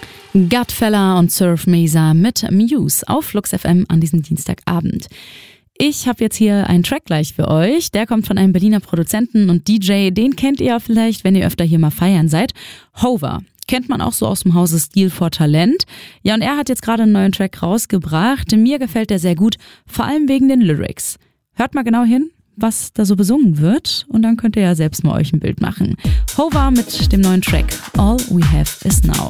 Godfella und Surf Mesa mit Muse auf Flux FM an diesem Dienstagabend. Ich habe jetzt hier einen Track gleich für euch. Der kommt von einem Berliner Produzenten und DJ. Den kennt ihr vielleicht, wenn ihr öfter hier mal feiern seid. Hover. Kennt man auch so aus dem Hause Stil for Talent. Ja, und er hat jetzt gerade einen neuen Track rausgebracht. Mir gefällt der sehr gut, vor allem wegen den Lyrics. Hört mal genau hin, was da so besungen wird. Und dann könnt ihr ja selbst mal euch ein Bild machen. Hover mit dem neuen Track All We Have Is Now.